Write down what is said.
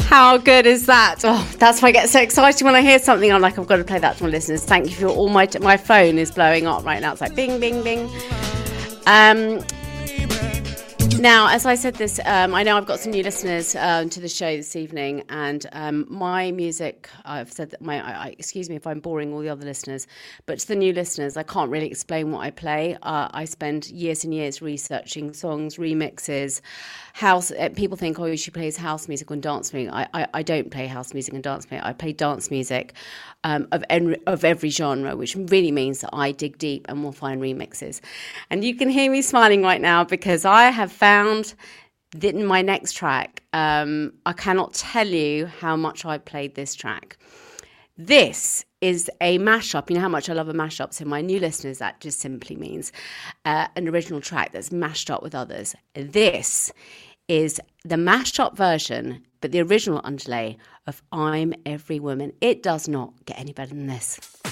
How good is that? Oh, that's why I get so excited when I hear something. I'm like, I've got to play that to my listeners. Thank you for all my phone is blowing up right now. It's like bing, bing, bing. Now, as I said this, I know I've got some new listeners to the show this evening, and my music, I've said that excuse me if I'm boring all the other listeners, but to the new listeners, I can't really explain what I play. I spend years and years researching songs, remixes, house. People think, oh, she plays house music and dance music. I don't play house music and dance music. I play dance music of every genre, which really means that I dig deep and will find remixes. And you can hear me smiling right now because I have found that in my next track, I cannot tell you how much I played this track. This is a mashup. You know how much I love a mashup. So my new listeners, that just simply means an original track that's mashed up with others. This is the mashed up version, but the original underlay of I'm Every Woman. It does not get any better than this.